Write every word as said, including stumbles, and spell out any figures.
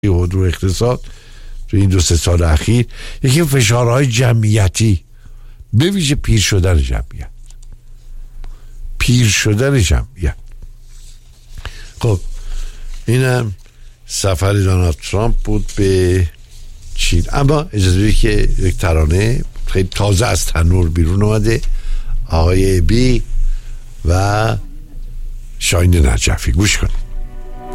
حضور اقتصاد تو این دو سه سال اخیر، یکی فشارهای جمعیتی، به ویژه پیر شدن جمعیت پیر شدن جمعیت خب اینم سفر دونالد ترامپ بود به چین. اما اجازه بدید که یک ترانه خیلی تازه از تنور بیرون اومده، آقای بی و شاهین نجفی، گوش کنید.